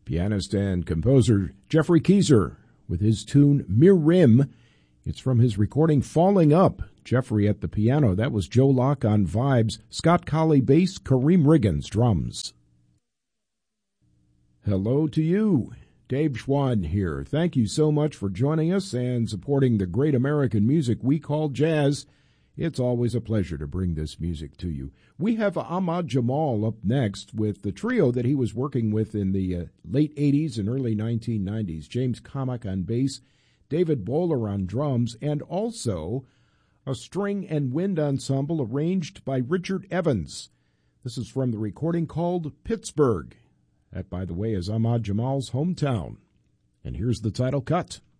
Pianist and composer Jeffrey Keezer with his tune Mirim. It's from his recording Falling Up. Jeffrey at the piano. That was Joe Locke on vibes. Scott Colley bass, Kareem Riggins drums. Hello to you. Dave Schwad here. Thank you so much for joining us and supporting the great American music we call jazz. It's always a pleasure to bring this music to you. We have Ahmad Jamal up next with the trio that he was working with in the late 80s and early 1990s. James Kamak on bass, David Bowler on drums, and also a string and wind ensemble arranged by Richard Evans. This is from the recording called Pittsburgh. That, by the way, is Ahmad Jamal's hometown. And here's the title cut.